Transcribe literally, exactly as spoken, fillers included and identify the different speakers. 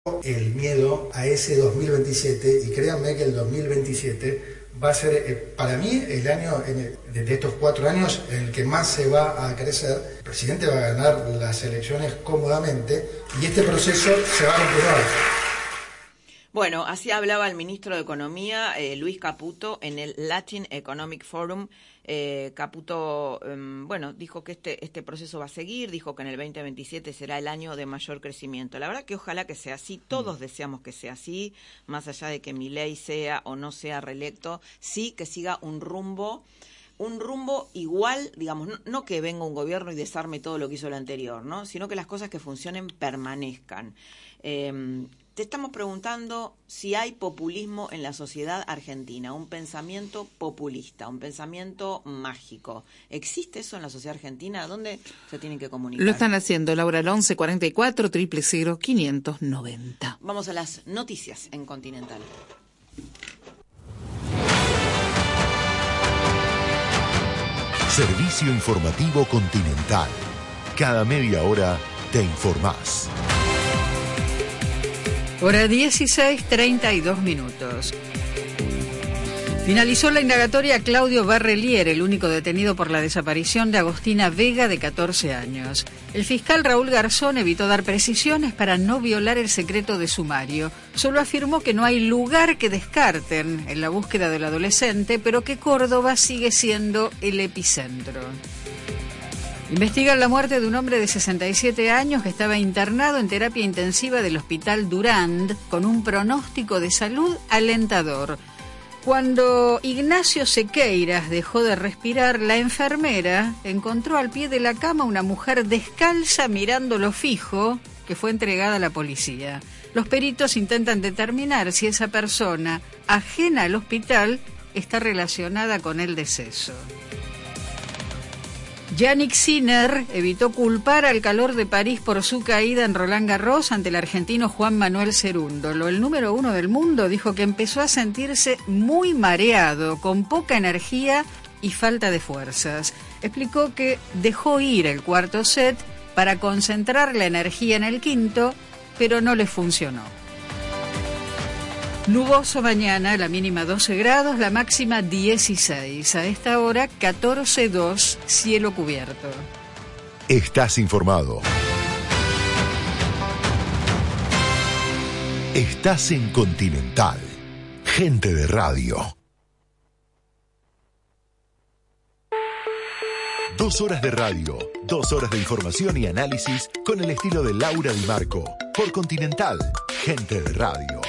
Speaker 1: el miedo a ese dos mil veintisiete, y créanme que el dos mil veintisiete va a ser, eh, para mí, el año en el, de estos cuatro años en el que más se va a crecer. El presidente va a ganar las elecciones cómodamente y este proceso se va a continuar.
Speaker 2: Bueno, así hablaba el ministro de Economía, eh, Luis Caputo, en el Latin Economic Forum. Eh, Caputo, eh, bueno, dijo que este este proceso va a seguir, dijo que en el veinte veintisiete será el año de mayor crecimiento. La verdad que ojalá que sea así, todos mm. deseamos que sea así, más allá de que Milei sea o no sea reelecto, sí que siga un rumbo, un rumbo igual, digamos, no, no que venga un gobierno y desarme todo lo que hizo el anterior, ¿no? Sino que las cosas que funcionen permanezcan. Eh, Te estamos preguntando si hay populismo en la sociedad argentina, un pensamiento populista, un pensamiento mágico. ¿Existe eso en la sociedad argentina? ¿Dónde se tienen que comunicar?
Speaker 3: Lo están haciendo, Laura, al once cuarenta y cuatro, cero cero cero, quinientos noventa.
Speaker 2: Vamos a las noticias en Continental.
Speaker 4: Servicio informativo Continental. Cada media hora te informás.
Speaker 5: Hora dieciséis, treinta y dos minutos. Finalizó la indagatoria a Claudio Barrelier, el único detenido por la desaparición de Agostina Vega, de catorce años. El fiscal Raúl Garzón evitó dar precisiones para no violar el secreto de sumario. Solo afirmó que no hay lugar que descarten en la búsqueda del adolescente, pero que Córdoba sigue siendo el epicentro. Investigan la muerte de un hombre de sesenta y siete años que estaba internado en terapia intensiva del Hospital Durand con un pronóstico de salud alentador. Cuando Ignacio Sequeiras dejó de respirar, la enfermera encontró al pie de la cama una mujer descalza mirándolo fijo, que fue entregada a la policía. Los peritos intentan determinar si esa persona, ajena al hospital, está relacionada con el deceso. Yannick Sinner evitó culpar al calor de París por su caída en Roland Garros ante el argentino Juan Manuel Cerúndolo. El número uno del mundo dijo que empezó a sentirse muy mareado, con poca energía y falta de fuerzas. Explicó que dejó ir el cuarto set para concentrar la energía en el quinto, pero no le funcionó. Nuboso mañana, la mínima doce grados, la máxima dieciséis. A esta hora, catorce dos, cielo cubierto.
Speaker 4: Estás informado. Estás en Continental. Gente de radio. Dos horas de radio, dos horas de información y análisis con el estilo de Laura Di Marco. Por Continental, Gente de radio.